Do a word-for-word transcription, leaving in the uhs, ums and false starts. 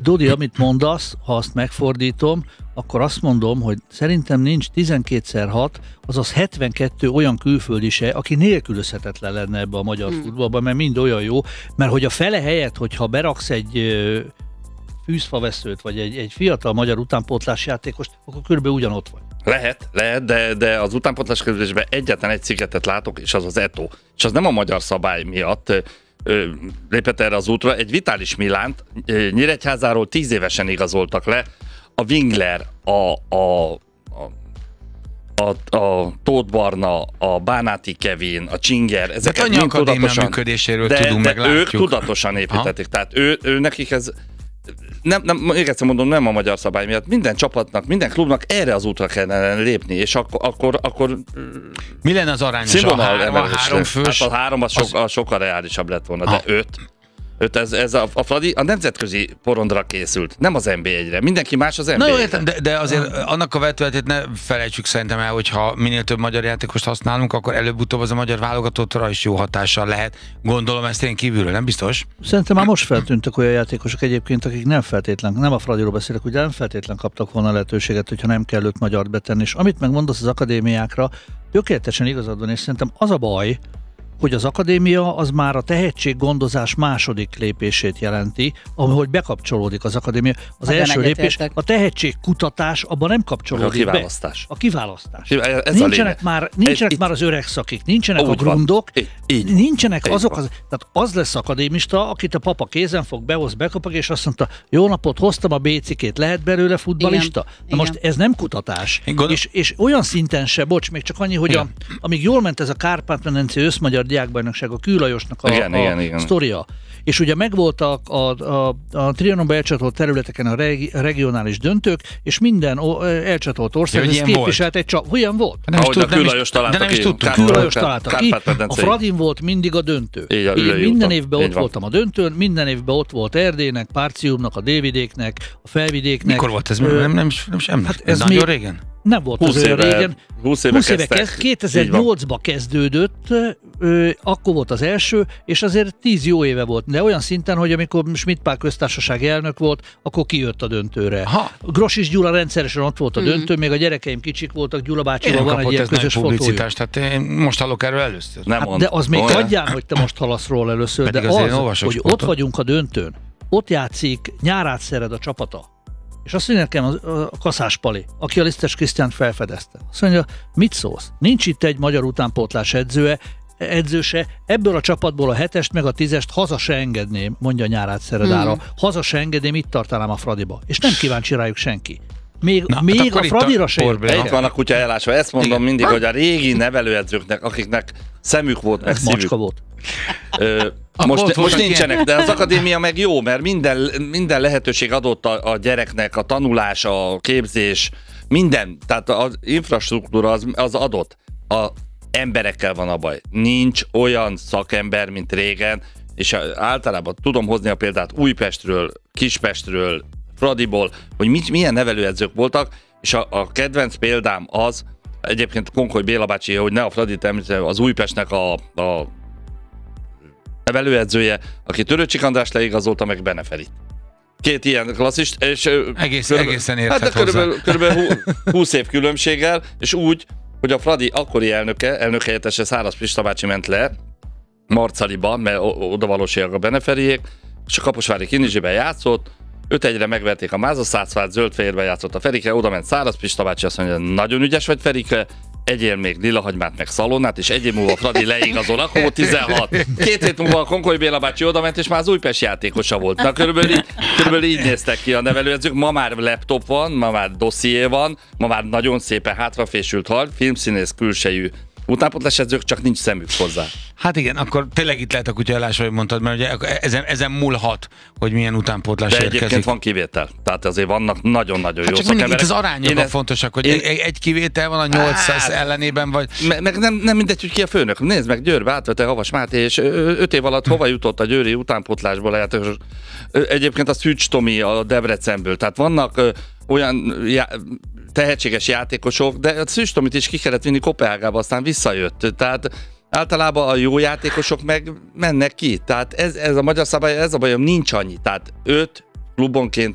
Dodi, amit mondasz, ha azt megfordítom, akkor azt mondom, hogy szerintem nincs tizenkétszer hat, azaz hetvenkettő olyan külföldi se, aki nélkülözhetetlen lenne ebbe a magyar hmm. futballban, mert mind olyan jó, mert hogy a fele helyett, hogyha beraksz egy fűzfaveszőt, vagy egy, egy fiatal magyar utánpótlás játékost, akkor körülbelül ugyanott vagy. Lehet, lehet, de, de az utánpótlás kérdésben egyetlen egy szigetet látok, és az az Eto'o. És az nem a magyar szabály miatt ö, lépett erre az útra. Egy Vitális Milánt Nyíregyházáról tíz évesen igazoltak le. A Wingler, a, a, a, a, a Tóth Barna, a Bánáti Kevin, a Csinger, ezeket mind tudatosan, működéséről de, tudunk, de meg látjuk. Ők tudatosan építették. Ha? Tehát ő, ő nekik ez Nem, nem, még egyszer mondom, nem a magyar szabály miatt. Minden csapatnak, minden klubnak erre az útra kellene lépni, és akkor... akkor, akkor mi lenne az arányos? A három, a három fős? Hát a három az, az... Sok, sokkal reálisabb lett volna, de öt. öt ez, ez a, a Fradi a nemzetközi porondra készült, nem az en bé egyre. Mindenki más az en bé egyre. Na jó, értem, de, de azért annak a vetületét ne felejtsük szerintem el, hogyha minél több magyar játékost használunk, akkor előbb-utóbb az a magyar válogatottra is jó hatással lehet. Gondolom ezt én kívülről, nem biztos? Szerintem már most feltűntek olyan játékosok egyébként, akik nem feltétlen, nem a Fradiról beszélek, ugye nem feltétlen kaptak volna lehetőséget, hogyha nem kell őt magyart betenni. És amit megmondasz az akadémiákra, tökéletesen igazad van, és szerintem az a baj, hogy az akadémia az már a tehetséggondozás második lépését jelenti, ahogy bekapcsolódik az akadémia. Az Nagyon első lépés, egyetértek. a tehetségkutatás abban nem kapcsolódik a kiválasztás. be. A kiválasztás. Ez nincsenek a már, nincsenek ez, már az öreg szakik, nincsenek Úgy a grundok, így, így. nincsenek Így azok, van. az, tehát az lesz akadémista, akit a papa kézen fog, behoz, bekapag, és azt mondta, jó napot, hoztam a bécikét, lehet belőle futballista? Igen. Na most ez nem kutatás. Gondol... És, és olyan szinten se, bocs, még csak annyi, hogy a, amíg jól ment ez a Kárpát-medencei összmagyar diákbajnokság, a Kőlajosnak a, igen, a igen, igen. sztoria. És ugye megvoltak a, a, a Trianonba elcsatolt területeken a regi, regionális döntők, és minden o, elcsatolt ország ja, ezt képviselt egy csap. Olyan volt? Nem Ahogy tud, a Kőlajos találta de nem ki. is tudtuk. Kőlajos találta ki. A Kárpát-medencei. Fradin volt mindig a döntő. Így, Én ülői minden úton. évben Így ott van. voltam a döntőn, minden évben ott volt Erdélynek, Párciumnak, a Dévidéknek, a Felvidéknek. Mikor volt ez? Ö, Nem, nem, nem, nem hát ez ez nagyon még- régen? Nem volt húsz az olyan éve, régen. húsz éve húsz éve kezdtek. kezd, kétezer-nyolcban kezdődött, ö, akkor volt az első, és azért tíz jó éve volt, de olyan szinten, hogy amikor Schmidt Pál köztársaság elnök volt, akkor kijött a döntőre. Ha. Grossis Gyula rendszeresen ott volt a döntő, még a gyerekeim kicsik voltak, Gyula bácsival van egy ilyen közös fotója. publicitást, tehát én most hallok erről először. Nem Hát, mond. de az még Olyan. adján, hogy te most halasz róla először, Pedig de azért az, én olvasok hogy sportot. ott vagyunk a döntőn, ott játszik Nyárát Szered a csapata. És azt mondja nekem a, a Kaszás Pali, aki a Lisztes Krisztiánt felfedezte. Azt mondja, mit szólsz? Nincs itt egy magyar utánpótlás edzője, edzőse, ebből a csapatból a hetest meg a tízest haza se engedném, mondja Nyárát Szeredára. Hmm. Haza se engedném, itt tartanám a Fradiba. És nem kíváncsi rájuk senki. Még, Na, még hát a akkor itt Fradira a se probléma. jöttek Itt el. van a kutya elásva. Ezt mondom Igen. mindig, hogy a régi nevelőedzőknek, akiknek szemük volt, meg Ez szívük. macska volt. Ö, ott most, voltak most ilyen- nincsenek, de az akadémia meg jó, mert minden, minden lehetőség adott a, a gyereknek, a tanulás, a képzés, minden. Tehát az infrastruktúra az, az adott. A emberekkel van a baj. Nincs olyan szakember, mint régen, és általában tudom hozni a példát Újpestről, Kispestről, Fradiból, hogy mit, milyen nevelőedzők voltak, és a, a kedvenc példám az, egyébként Konkoly Béla bácsi, hogy ne a Fradit említsem, az Újpestnek a, a nevelőedzője, aki Törőcsik András leigazolta, meg Benefelit. Két ilyen klasszist, és Egész, körülbelül- egészen hát érthet de hozzá. körülbelül, körülbelül húsz év különbséggel, és úgy, hogy a Fradi akkori elnöke, elnökhelyettese Száraz Pista bácsi ment le Marcaliba, mert o- oda valósiak a Benefeliék, és a Kaposvári Kinizsiben játszott, öt egyre megverték a Mázaszácvát, zöld-fehérben játszott a Ferike, oda ment Száraz Pista bácsi, azt mondja, nagyon ügyes vagy Ferike, egyél még lilahagymát, meg szalonnát, és egy év múlva Fradi leigazol, akkor volt tizenhat. Két hét múlva a Konkoly Béla bácsi oda ment, és már az Újpest játékosa volt. Na körülbelül így, körülbelül így néztek ki a nevelőedzők. Ma már laptop van, ma már dosszié van, ma már nagyon szépen hátrafésült hal, filmszínész külsejű utánpótlás edzők, csak nincs szemük hozzá. Hát igen, akkor tényleg itt lehet a kutyaelás, ahogy mondtad, mert ugye ezen, ezen múlhat, hogy milyen utánpótlás De érkezik. egyébként van kivétel. Tehát azért vannak nagyon-nagyon Hát jó csak mindig itt szakemberek. az arányok Én a ezt- fontosak, hogy én- egy, egy kivétel van a nyolcszáz Hát- ellenében, vagy... Me- meg nem, nem mindegy, hogy ki a főnök. Nézd meg, Győrbe átvette Havas Máté, és ö, öt év alatt hova jutott a győri utánpótlásból a játékos. Ö, Egyébként a Szűcs Tomi a Debrecenből. Tehát vannak ö, olyan já- tehetséges játékosok, de a Szűcs Tomit is ki kellett vinni Kopenhágába, aztán visszajött. Tehát általában a jó játékosok meg mennek ki. Tehát ez, ez a magyar szabály, ez a bajom, nincs annyi. Tehát öt klubonként